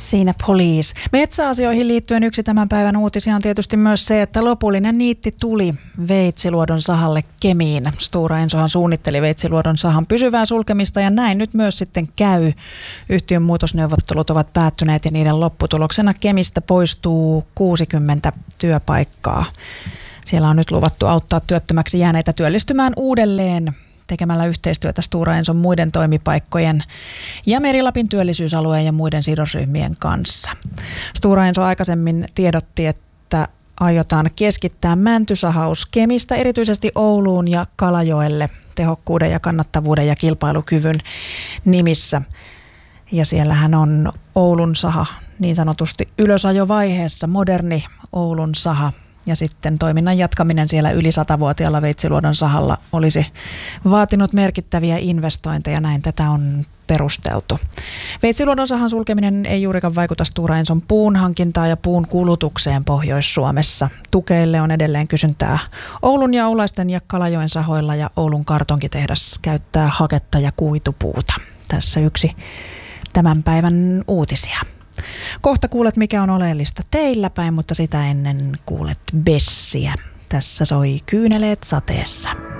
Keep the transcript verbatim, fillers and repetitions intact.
Siinä Police. Metsäasioihin liittyen yksi tämän päivän uutisia on tietysti myös se, että lopullinen niitti tuli Veitsiluodon sahalle Kemiin. Stora Ensohan suunnitteli Veitsiluodon sahan pysyvää sulkemista ja näin nyt myös sitten käy. Yhtiön muutosneuvottelut ovat päättyneet ja niiden lopputuloksena Kemistä poistuu kuusikymmentä työpaikkaa. Siellä on nyt luvattu auttaa työttömäksi jääneitä työllistymään uudelleen tekemällä yhteistyötä Stora Enson muiden toimipaikkojen ja Meri-Lapin työllisyysalueen ja muiden sidosryhmien kanssa. Stora Enso aikaisemmin tiedotti, että aiotaan keskittää mäntysahaus Kemistä erityisesti Ouluun ja Kalajoelle tehokkuuden ja kannattavuuden ja kilpailukyvyn nimissä. Ja siellähän on Oulun saha niin sanotusti ylösajovaiheessa, moderni Oulun saha. Ja sitten toiminnan jatkaminen siellä yli satavuotiaalla Veitsiluodon sahalla olisi vaatinut merkittäviä investointeja, näin tätä on perusteltu. Veitsiluodon sahan sulkeminen ei juurikaan vaikuta Stora Enson puun hankintaan ja puun kulutukseen Pohjois-Suomessa. Tukeille on edelleen kysyntää Oulun ja Oulaisten ja Kalajoen sahoilla ja Oulun kartonkitehdas käyttää haketta ja kuitupuuta. Tässä yksi tämän päivän uutisia. Kohta kuulet, mikä on oleellista teillä päin, mutta sitä ennen kuulet Bessiä. Tässä soi Kyyneleet sateessa.